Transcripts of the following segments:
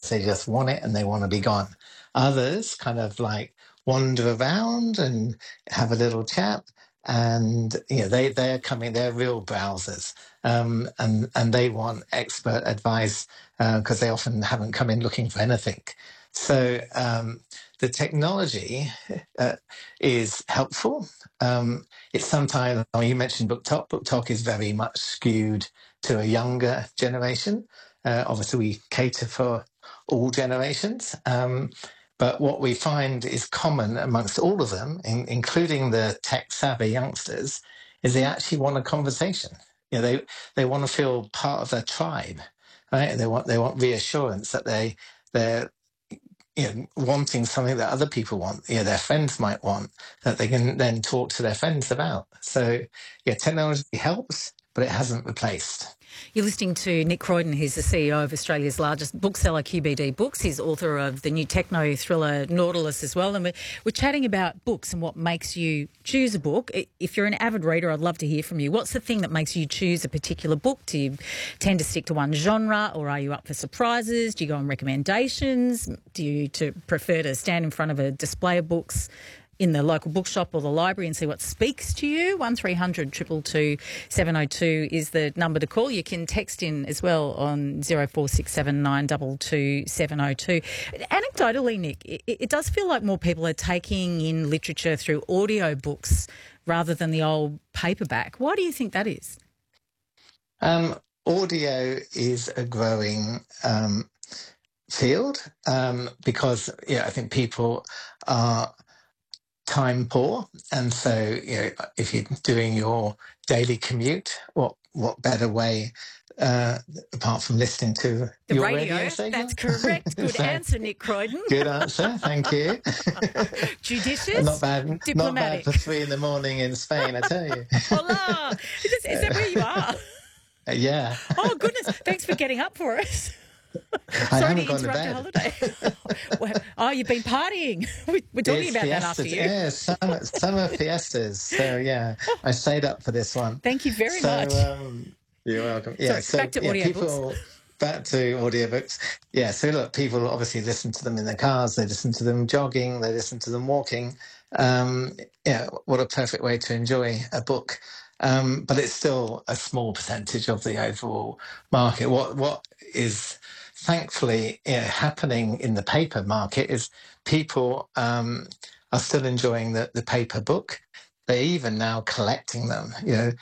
They just want it and they want to be gone. Others kind of like wander around and have a little chat. And they're real browsers, and they want expert advice because they often haven't come in looking for anything. So the technology is helpful. It's sometimes, you mentioned BookTok. BookTok is very much skewed to a younger generation. Obviously, we cater for all generations. But what we find is common amongst all of them, including the tech-savvy youngsters, is they actually want a conversation. They want to feel part of their tribe, right? They want reassurance that they're wanting something that other people want, their friends might want, that they can then talk to their friends about. So, technology helps, but it hasn't replaced. You're listening to Nick Croydon. He's the CEO of Australia's largest bookseller, QBD Books. He's author of the new techno thriller Nautilus as well. And we're chatting about books and what makes you choose a book. If you're an avid reader, I'd love to hear from you. What's the thing that makes you choose a particular book? Do you tend to stick to one genre, or are you up for surprises? Do you go on recommendations? Do you prefer to stand in front of a display of books in the local bookshop or the library and see what speaks to you? 1300 222 702 is the number to call. You can text in as well on 0467 922 702. Anecdotally, Nick, it does feel like more people are taking in literature through audio books rather than the old paperback. Why do you think that is? Audio is a growing field because I think people are time poor, and so if you're doing your daily commute, what better way apart from listening to the your radio station? That's correct. Good answer, Nick Croydon. Good answer, thank you. Judicious, not bad, diplomatic. Not bad for 3 a.m. in Spain, I tell you. Hola! Is that where you are? Yeah. Oh goodness! Thanks for getting up for us. Sorry to interrupt your holiday. You've been partying. We're talking about fiestas, that after you. Yeah, summer fiestas. So, I stayed up for this one. Thank you very much. You're welcome. Yeah, back to audiobooks. Back to audiobooks. Yeah, so look, people obviously listen to them in their cars, they listen to them jogging, they listen to them walking. What a perfect way to enjoy a book. But it's still a small percentage of the overall market. What is thankfully happening in the paper market is people are still enjoying the paper book. They're even now collecting them.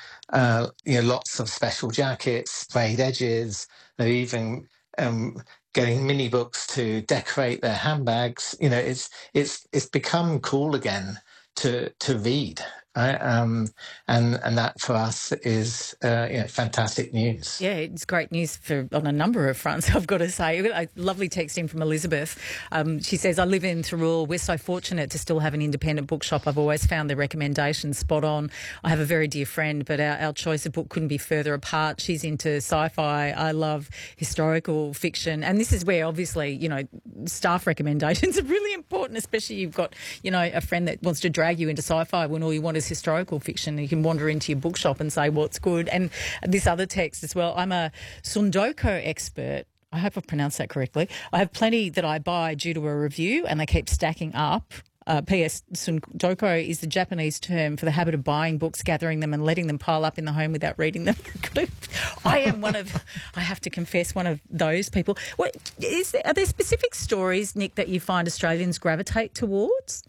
Lots of special jackets, sprayed edges. They're even getting mini books to decorate their handbags. It's become cool again to read. Right? And that for us is fantastic news. Yeah, it's great news on a number of fronts, I've got to say. A lovely text in from Elizabeth. She says, I live in Thirroul. We're so fortunate to still have an independent bookshop. I've always found the recommendations spot on. I have a very dear friend, but our choice of book couldn't be further apart. She's into sci-fi. I love historical fiction. And this is where, obviously, staff recommendations are really important, especially you've got, a friend that wants to drag you into sci-fi when all you want is historical fiction. You can wander into your bookshop and say what's good. And this other text as well, I'm a Sundoko expert. I hope I've pronounced that correctly. I have plenty that I buy due to a review and they keep stacking up. P.S. Sundoko is the Japanese term for the habit of buying books, gathering them and letting them pile up in the home without reading them. I am I have to confess, one of those people. Are there specific stories, Nick, that you find Australians gravitate towards?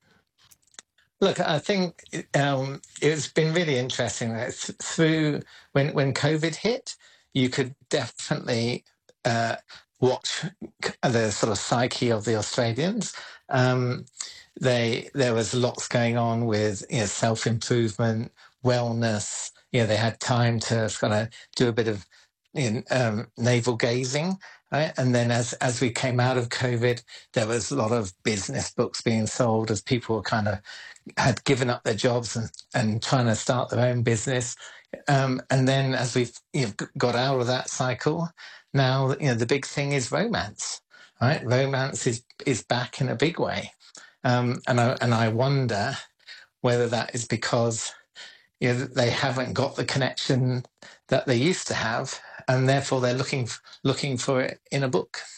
Look, I think it's been really interesting that through when COVID hit, you could definitely watch the sort of psyche of the Australians. There was lots going on with self-improvement, wellness. They had time to kind of do a bit of navel gazing. Right? And then as we came out of COVID, there was a lot of business books being sold as people kind of had given up their jobs and trying to start their own business. And then as we've got out of that cycle, now the big thing is romance. Right? Romance is back in a big way. And I wonder whether that is because they haven't got the connection that they used to have, and therefore they're looking for it in a book.